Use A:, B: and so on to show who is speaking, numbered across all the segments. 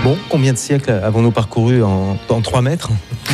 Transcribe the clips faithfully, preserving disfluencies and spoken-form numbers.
A: Bon, combien de siècles avons-nous parcouru en, en trois mètres?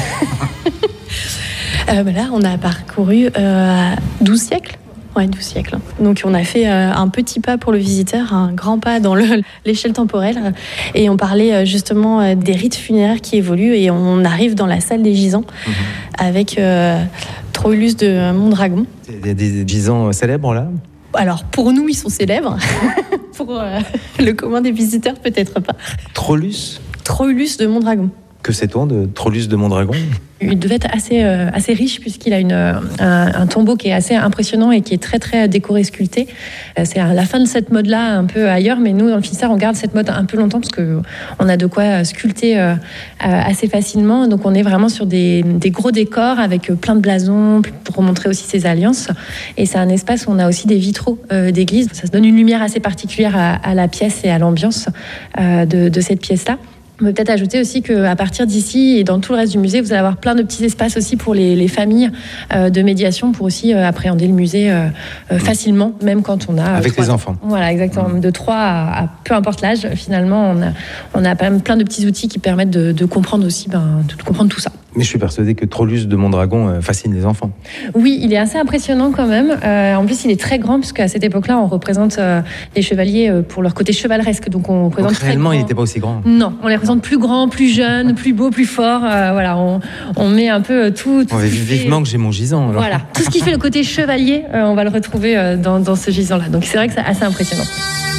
B: euh, bah Là, on a parcouru euh, douze siècles. Ouais, douze siècles. Donc on a fait euh, un petit pas pour le visiteur, un grand pas dans le, l'échelle temporelle. Et on parlait euh, justement euh, des rites funéraires qui évoluent. Et on arrive dans la salle des gisants mmh. avec euh, Troilus de Mondragon.
A: Il y a des gisants célèbres là?
B: Alors pour nous, ils sont célèbres. Pour euh, le commun des visiteurs, peut-être pas.
A: Troilus
B: Troilus de Mondragon.
A: Que sait-on de Troilus de Mondragon?
B: Il devait être assez, euh, assez riche puisqu'il a une, un, un tombeau qui est assez impressionnant et qui est très très décoré, sculpté. Euh, c'est à la fin de cette mode-là un peu ailleurs, mais nous dans le Finistère on garde cette mode un peu longtemps parce qu'on a de quoi sculpter euh, assez facilement. Donc on est vraiment sur des, des gros décors avec plein de blasons pour montrer aussi ses alliances. Et c'est un espace où on a aussi des vitraux euh, d'église. Ça se donne une lumière assez particulière à, à la pièce et à l'ambiance euh, de, de cette pièce-là. On peut peut-être ajouter aussi qu'à partir d'ici et dans tout le reste du musée, vous allez avoir plein de petits espaces aussi pour les, les familles euh, de médiation pour aussi euh, appréhender le musée euh, euh, facilement, même quand on a... Euh,
A: Avec
B: trois,
A: les enfants.
B: Voilà, exactement. Mmh. De trois à, à peu importe l'âge, finalement, on a, on a quand même plein de petits outils qui permettent de, de comprendre aussi, ben, de comprendre tout ça.
A: Mais je suis persuadé que Troilus de Mondragon euh, fascine les enfants.
B: Oui, il est assez impressionnant quand même. Euh, en plus, il est très grand, parce qu'à cette époque-là, on représente euh, les chevaliers euh, pour leur côté chevaleresque. Donc, on représente.
A: Donc, réellement, il n'était pas aussi grand.
B: Non, on les représente plus grands, plus jeunes, plus beaux, plus forts. Euh, voilà, on, on met un peu tout. tout
A: on va vivement fait... que j'ai mon gisant. Alors.
B: Voilà, tout ce qui fait le côté chevalier, euh, on va le retrouver euh, dans, dans ce gisant-là. Donc, c'est vrai que c'est assez impressionnant.